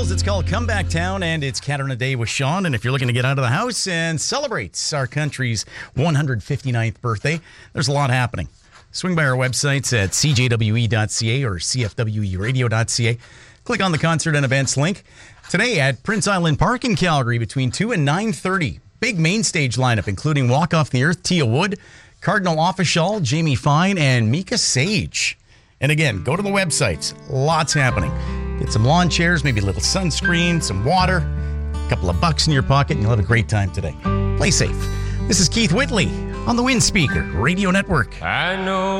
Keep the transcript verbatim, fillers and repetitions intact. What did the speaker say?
It's called Comeback Town, and it's Cat on a Day with Sean. And if you're looking to get out of the house and celebrate our country's one hundred fifty-ninth birthday, there's a lot happening. Swing by our websites at c j w e dot c a or c f w e radio dot c a. Click on the concert and events link. Today at Prince Island Park in Calgary between two and nine thirty. Big main stage lineup, including Walk Off the Earth, Tia Wood, Cardinal Offishall, Jamie Fine, and Mika Sage. And again, go to the websites. Lots happening. Get some lawn chairs, maybe a little sunscreen, some water, a couple of bucks in your pocket, and you'll have a great time today. Play safe. This is Keith Whitley on the Wind Speaker Radio Network. I know.